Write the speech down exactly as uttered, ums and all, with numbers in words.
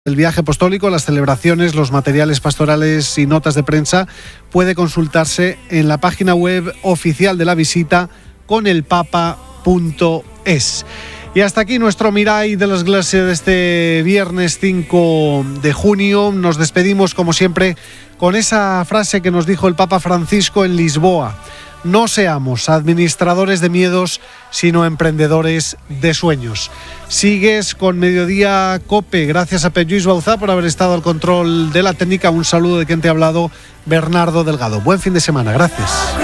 El viaje apostólico, las celebraciones, los materiales pastorales y notas de prensa puede consultarse en la página web oficial de la visita conelpapa punto es. Y hasta aquí nuestro Mirai de las Glesias de este viernes cinco de junio. Nos despedimos como siempre con esa frase que nos dijo el Papa Francisco en Lisboa: no seamos administradores de miedos, sino emprendedores de sueños. Sigues con Mediodía Cope. Gracias a Pep Lluís Bauzá por haber estado al control de la técnica. Un saludo de quien te ha hablado, Bernardo Delgado. Buen fin de semana. Gracias.